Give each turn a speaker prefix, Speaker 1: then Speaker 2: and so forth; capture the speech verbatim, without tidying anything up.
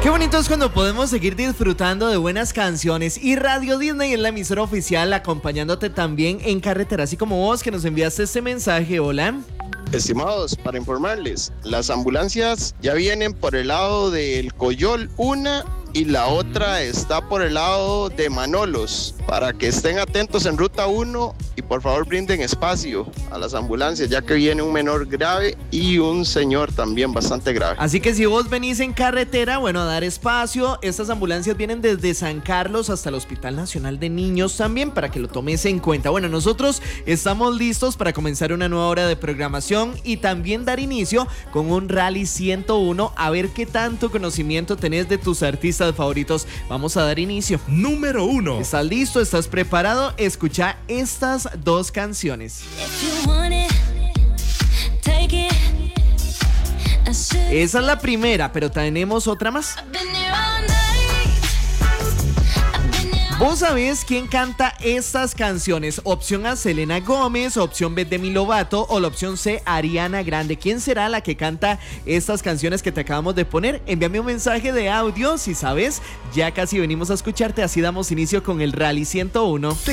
Speaker 1: Qué bonito es cuando podemos seguir disfrutando de buenas canciones y Radio Disney es la emisora oficial acompañándote también en carretera, así como vos que nos enviaste este mensaje. Hola.
Speaker 2: Estimados, para informarles, las ambulancias ya vienen por el lado del Coyol, una, y la otra está por el lado de Manolos, para que estén atentos en ruta uno y por favor brinden espacio a las ambulancias, ya que viene un menor grave y un señor también bastante grave.
Speaker 1: Así que si vos venís en carretera, bueno, a dar espacio. Estas ambulancias vienen desde San Carlos hasta el Hospital Nacional de Niños también, para que lo tomes en cuenta. Bueno, nosotros estamos listos para comenzar una nueva hora de programación y también dar inicio con un Rally ciento uno, a ver qué tanto conocimiento tenés de tus artistas favoritos. Vamos a dar inicio.
Speaker 3: Número uno.
Speaker 1: ¿Estás listo? ¿Estás preparado? Escucha estas dos canciones. Esa es la primera, pero tenemos otra más. ¿Vos sabés quién canta estas canciones? Opción A, Selena Gómez, opción B, Demi Lovato o la opción C, Ariana Grande. ¿Quién será la que canta estas canciones que te acabamos de poner? Envíame un mensaje de audio si sabes. Ya casi venimos a escucharte, así damos inicio con el Rally ciento uno.